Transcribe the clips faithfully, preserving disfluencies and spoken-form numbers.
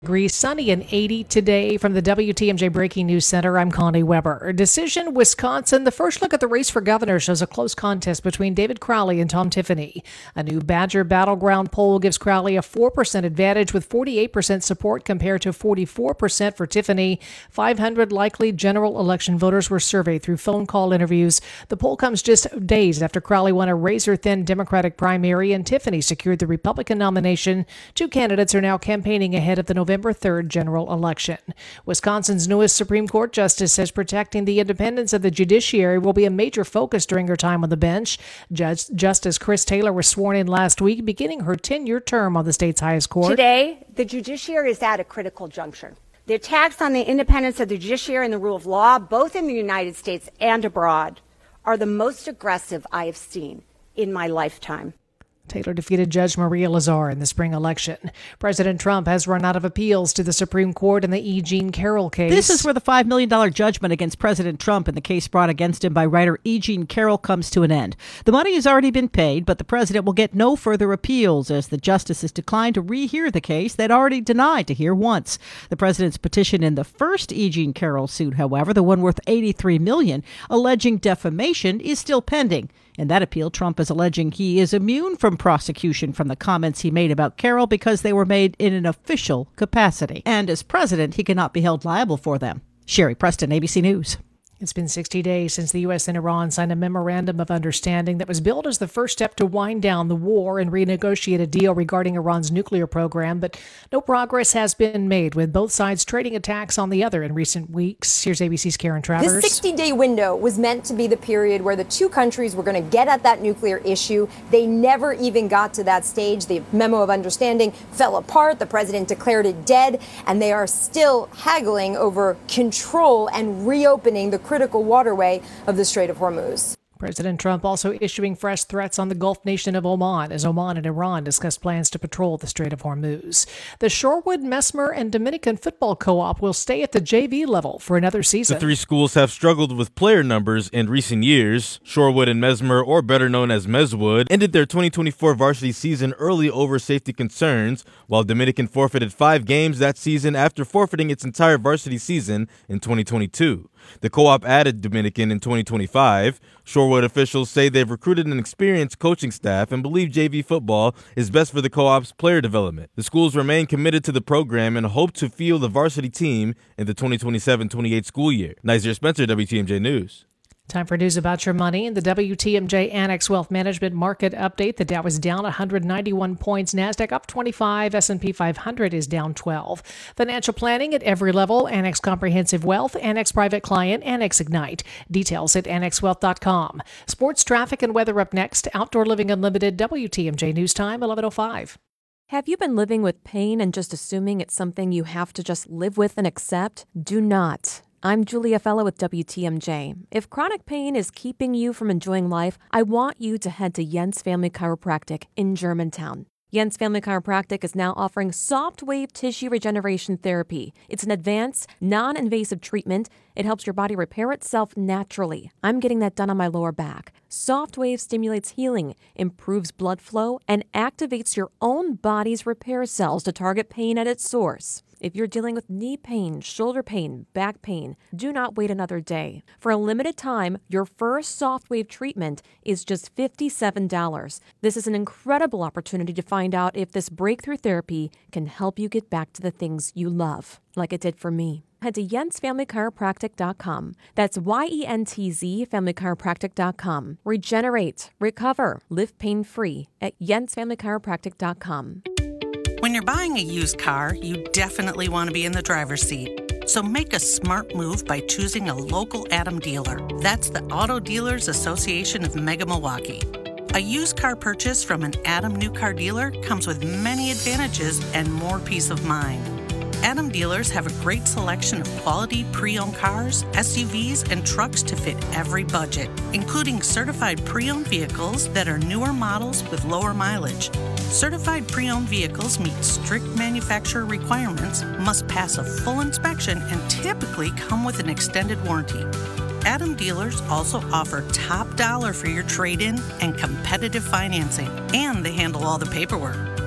Degrees, sunny and eighty today. From the W T M J Breaking News Center, I'm Connie Weber. Decision, Wisconsin. The first look at the race for governor shows a close contest between David Crowley and Tom Tiffany. A new Badger Battleground poll gives Crowley a four percent advantage with forty-eight percent support compared to forty-four percent for Tiffany. five hundred likely general election voters were surveyed through phone call interviews. The poll comes just days after Crowley won a razor-thin Democratic primary and Tiffany secured the Republican nomination. Two candidates are now campaigning ahead of the November November third general election. Wisconsin's newest Supreme Court justice says protecting the independence of the judiciary will be a major focus during her time on the bench. Judge, Justice Chris Taylor was sworn in last week, beginning her ten-year term on the state's highest court. Today, the judiciary is at a critical juncture. The attacks on the independence of the judiciary and the rule of law, both in the United States and abroad, are the most aggressive I have seen in my lifetime. Taylor defeated Judge Maria Lazar in the spring election. President Trump has run out of appeals to the Supreme Court in the E. Jean Carroll case. This is where the five million dollars judgment against President Trump in the case brought against him by writer E. Jean Carroll comes to an end. The money has already been paid, but the president will get no further appeals as the justices declined to rehear the case they'd already denied to hear once. The president's petition in the first E. Jean Carroll suit, however, the one worth eighty-three million dollars, alleging defamation, is still pending. In that appeal, Trump is alleging he is immune from prosecution from the comments he made about Carroll because they were made in an official capacity. And as president, he cannot be held liable for them. Sherry Preston, A B C News. It's been sixty days since the U S and Iran signed a memorandum of understanding that was billed as the first step to wind down the war and renegotiate a deal regarding Iran's nuclear program. But no progress has been made, with both sides trading attacks on the other in recent weeks. Here's A B C's Karen Travers. This sixty-day window was meant to be the period where the two countries were going to get at that nuclear issue. They never even got to that stage. The memo of understanding fell apart. The president declared it dead, and they are still haggling over control and reopening the critical waterway of the Strait of Hormuz. President Trump also issuing fresh threats on the Gulf nation of Oman as Oman and Iran discuss plans to patrol the Strait of Hormuz. The Shorewood, Mesmer, and Dominican Football Co-op will stay at the J V level for another season. The three schools have struggled with player numbers in recent years. Shorewood and Mesmer, or better known as Meswood, ended their twenty twenty-four varsity season early over safety concerns, while Dominican forfeited five games that season after forfeiting its entire varsity season in twenty twenty-two. The co-op added Dominican in twenty twenty-five. Shorewood officials say they've recruited an experienced coaching staff and believe J V football is best for the co-op's player development. The schools remain committed to the program and hope to field the varsity team in the twenty twenty-seven twenty-eight school year. Nazir Spencer, W T M J News. Time for news about your money. In the W T M J Annex Wealth Management Market Update, the Dow is down one hundred ninety-one points, NASDAQ up twenty-five, S and P five hundred is down twelve. Financial planning at every level, Annex Comprehensive Wealth, Annex Private Client, Annex Ignite. Details at annex wealth dot com. Sports, traffic, and weather up next. Outdoor Living Unlimited, W T M J News Time, eleven oh five. Have you been living with pain and just assuming it's something you have to just live with and accept? Do not. I'm Julia Fellow with W T M J. If chronic pain is keeping you from enjoying life, I want you to head to Jens Family Chiropractic in Germantown. Jens Family Chiropractic is now offering soft wave tissue regeneration therapy. It's an advanced, non-invasive treatment. It helps your body repair itself naturally. I'm getting that done on my lower back. Soft wave stimulates healing, improves blood flow, and activates your own body's repair cells to target pain at its source. If you're dealing with knee pain, shoulder pain, back pain, do not wait another day. For a limited time, your first Softwave treatment is just fifty-seven dollars. This is an incredible opportunity to find out if this breakthrough therapy can help you get back to the things you love, like it did for me. Head to jens family chiropractic dot com. That's Y E N T Z family chiropractic dot com. Regenerate, recover, live pain-free at jens family chiropractic dot com. When you're buying a used car, you definitely want to be in the driver's seat. So make a smart move by choosing a local Adam dealer. That's the Auto Dealers Association of Mega Milwaukee. A used car purchase from an Adam new car dealer comes with many advantages and more peace of mind. Adam dealers have a great selection of quality pre-owned cars, S U Vs, and trucks to fit every budget, including certified pre-owned vehicles that are newer models with lower mileage. Certified pre-owned vehicles meet strict manufacturer requirements, must pass a full inspection, and typically come with an extended warranty. Adam dealers also offer top dollar for your trade-in and competitive financing, and they handle all the paperwork.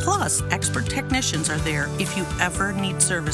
Plus, expert technicians are there if you ever need service